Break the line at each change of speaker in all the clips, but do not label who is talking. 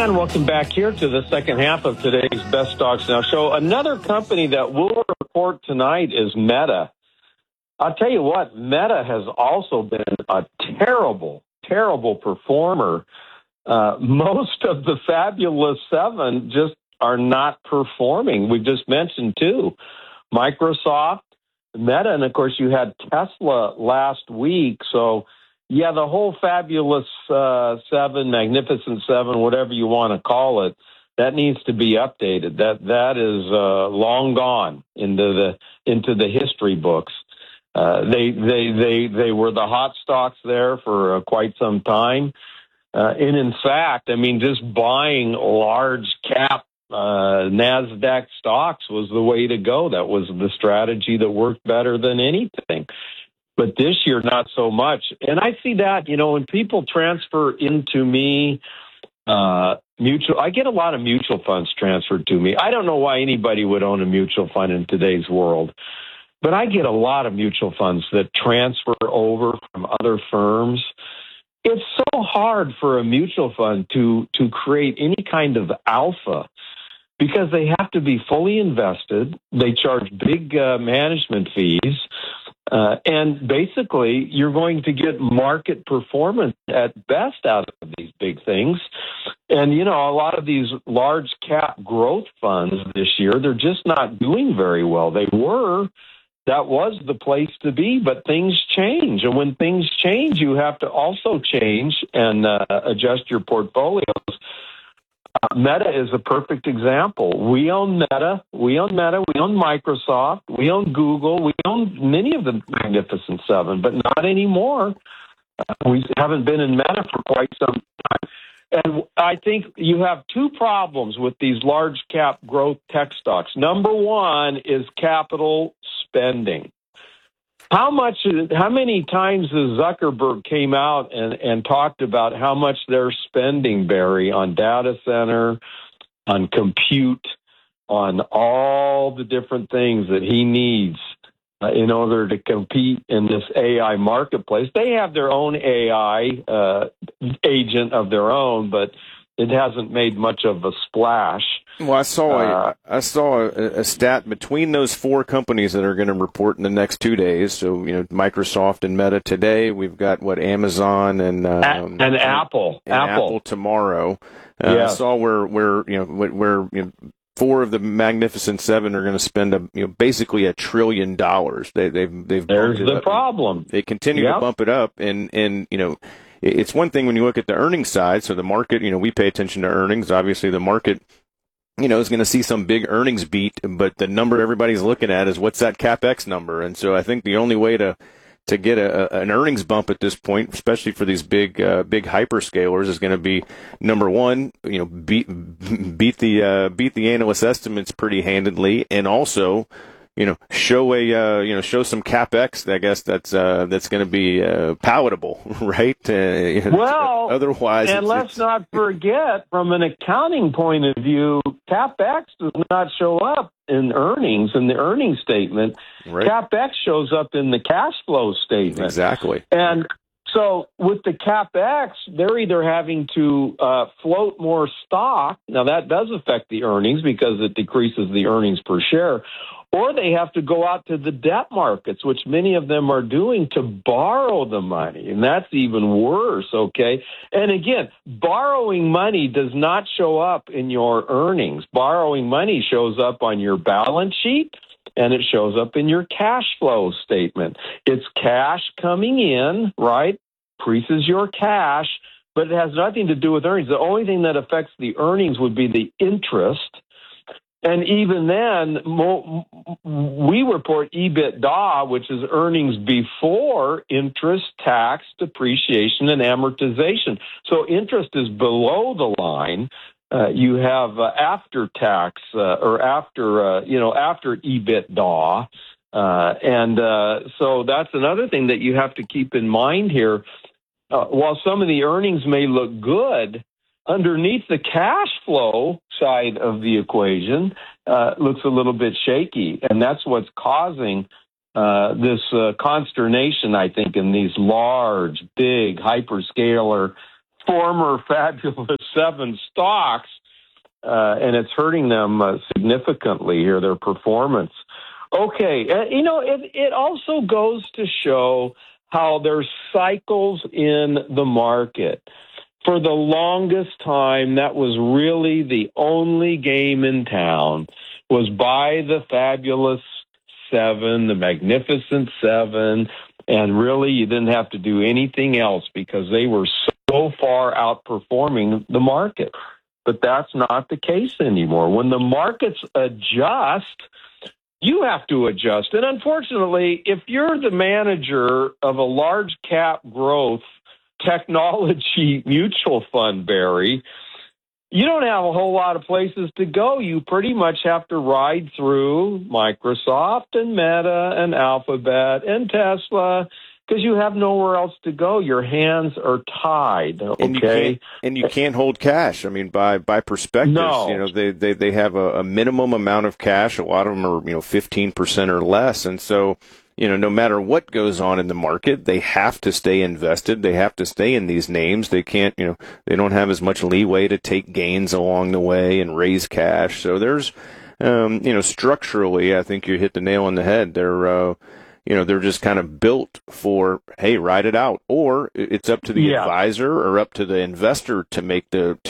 And welcome back here to the second half of today's Best Stocks Now show. Another company that will report tonight is Meta. I'll tell you what, Meta has also been a terrible, terrible performer. Most of the fabulous seven just are not performing. We just mentioned two, Microsoft, Meta, and of course you had Tesla last week. So yeah, the whole fabulous seven, magnificent seven, whatever you want to call it, that needs to be updated. That is long gone into the history books. They were the hot stocks there for quite some time, and in fact, I mean, just buying large cap NASDAQ stocks was the way to go. That was the strategy that worked better than anything. But this year, not so much. And I see that, when people transfer into me, I get a lot of mutual funds transferred to me. I don't know why anybody would own a mutual fund in today's world, but I get a lot of mutual funds that transfer over from other firms. It's so hard for a mutual fund to create any kind of alpha because they have to be fully invested. They charge big management fees. And basically, you're going to get market performance at best out of these big things. And, a lot of these large cap growth funds this year, they're just not doing very well. That was the place to be, but things change. And when things change, you have to also change and adjust your portfolios. Meta is a perfect example. We own Meta, we own Microsoft, we own Google, we own many of the Magnificent Seven, but not anymore. We haven't been in Meta for quite some time. And I think you have two problems with these large cap growth tech stocks. Number one is capital spending. How many times has Zuckerberg came out and talked about how much they're spending, Barry, on data center, on compute, on all the different things that he needs in order to compete in this AI marketplace? They have their own AI agent of their own, but it hasn't made much of a splash.
Well, I saw a stat between those four companies that are going to report in the next 2 days. So, Microsoft and Meta today. We've got Amazon and
Apple.
Apple tomorrow. I saw where four of the Magnificent Seven are going to spend basically $1 trillion. They've
There's the problem.
They continue to bump it up, and it's one thing when you look at the earnings side. So the market, we pay attention to earnings. Obviously, the market, is going to see some big earnings beat, but the number everybody's looking at is what's that CapEx number. And so I think the only way to get an earnings bump at this point, especially for these big hyperscalers, is going to be number one, beat the analyst estimates pretty handedly, and also show some CapEx. I guess that's going to be palatable, right?
Well,
otherwise,
and let's not forget, from an accounting point of view, CapEx does not show up in earnings, in the earnings statement.
Right.
CapEx shows up in the cash flow statement.
Exactly.
And so with the CapEx, they're either having to float more stock. Now, that does affect the earnings because it decreases the earnings per share. Or they have to go out to the debt markets, which many of them are doing, to borrow the money. And that's even worse, okay? And again, borrowing money does not show up in your earnings. Borrowing money shows up on your balance sheet, and it shows up in your cash flow statement. It's cash coming in, right? Increases your cash, but it has nothing to do with earnings. The only thing that affects the earnings would be the interest. And even then, we report EBITDA, which is earnings before interest, tax, depreciation, and amortization. So interest is below the line. You have after tax or after EBITDA. So that's another thing that you have to keep in mind here. While some of the earnings may look good, underneath the cash flow side of the equation looks a little bit shaky, and that's what's causing this consternation, I think, in these large, big hyperscaler former Fabulous 7 stocks, and it's hurting them significantly here, their performance. Okay, it also goes to show how there's cycles in the market. For the longest time, that was really the only game in town, was buy the Fabulous 7, the Magnificent 7, and really you didn't have to do anything else because they were so far outperforming the market. But that's not the case anymore. When the markets adjust, you have to adjust. And unfortunately, if you're the manager of a large cap growth technology mutual fund, Barry, you don't have a whole lot of places to go. You pretty much have to ride through Microsoft and Meta and Alphabet and Tesla because you have nowhere else to go. Your hands are tied. Okay,
and you can't hold cash. I mean, by prospectus,
no.
They have a minimum amount of cash. A lot of them are 15% or less, and so. No matter what goes on in the market, they have to stay invested. They have to stay in these names. They can't, they don't have as much leeway to take gains along the way and raise cash. So there's, structurally, I think you hit the nail on the head. They're just kind of built for, hey, ride it out. Or it's up to the advisor or up to the investor to make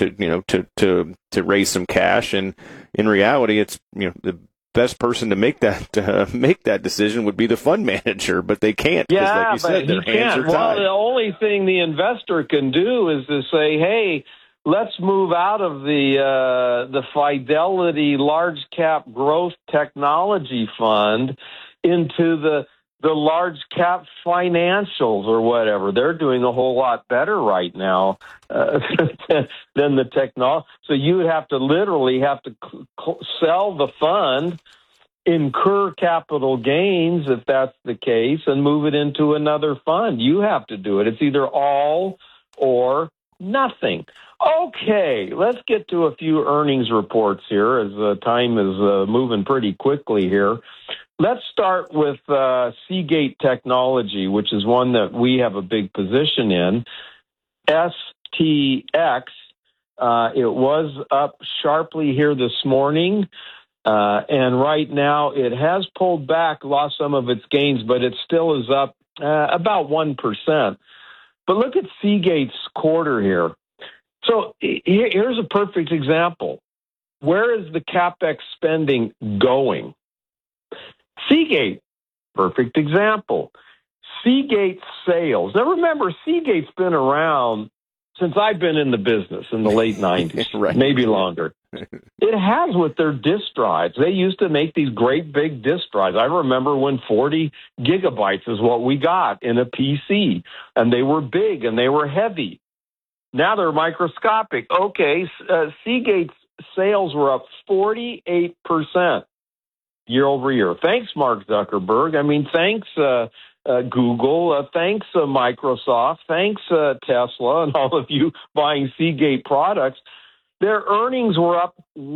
to raise some cash. And in reality, it's, the best person to make that decision would be the fund manager, but they can't.
Yeah,
like you said, their hands are tied.
Well, the only thing the investor can do is to say, "Hey, let's move out of the Fidelity Large Cap Growth Technology Fund into the large cap financials or whatever." They're doing a whole lot better right now than the technology. So you would have to literally sell the fund, incur capital gains if that's the case, and move it into another fund. You have to do it. It's either all or nothing. Okay, let's get to a few earnings reports here as time is moving pretty quickly here. Let's start with Seagate Technology, which is one that we have a big position in. STX, it was up sharply here this morning, and right now it has pulled back, lost some of its gains, but it still is up about 1%. But look at Seagate's quarter here. So here's a perfect example. Where is the CapEx spending going? Seagate, perfect example. Seagate sales. Now remember, Seagate's been around since I've been in the business in the late 90s,
right.
Maybe longer. It has with their disk drives. They used to make these great big disk drives. I remember when 40 gigabytes is what we got in a PC, and they were big and they were heavy. Now they're microscopic. Okay, Seagate's sales were up 48%. Year over year. Thanks, Mark Zuckerberg. I mean, thanks, Google. Thanks, Microsoft. Thanks, Tesla, and all of you buying Seagate products. Their earnings were up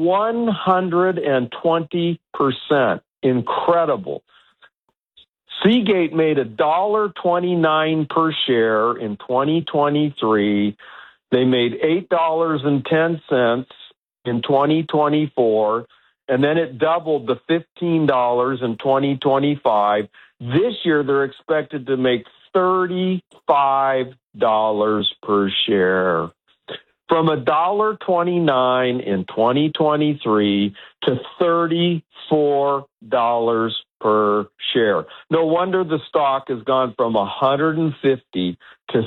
120%. Incredible. Seagate made $1.29 per share in 2023. They made $8.10 in 2024. And then it doubled to $15 in 2025. This year, they're expected to make $35 per share. From $1.29 in 2023 to $34 per share. No wonder the stock has gone from 150 to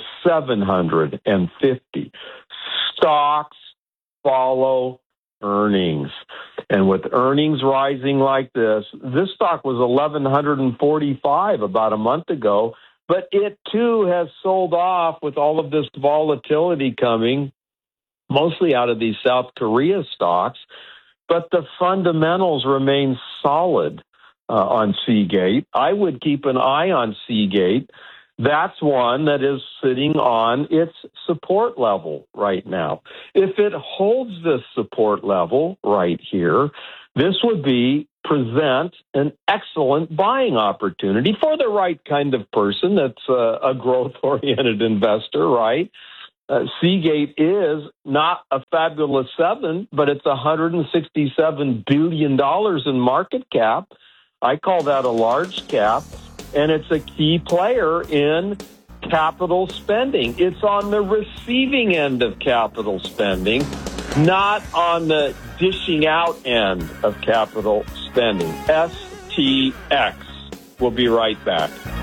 750. Stocks follow earnings. And with earnings rising like this stock was 1,145 about a month ago, but it too has sold off with all of this volatility coming, mostly out of these South Korea stocks. But the fundamentals remain solid on Seagate. I would keep an eye on Seagate. That's one that is sitting on its support level right now. If it holds this support level right here, this would present an excellent buying opportunity for the right kind of person that's a growth-oriented investor, right? Seagate is not a fabulous 7, but it's $167 billion in market cap. I call that a large cap, and it's a key player in capital spending. It's on the receiving end of capital spending, not on the dishing out end of capital spending. STX. We'll be right back.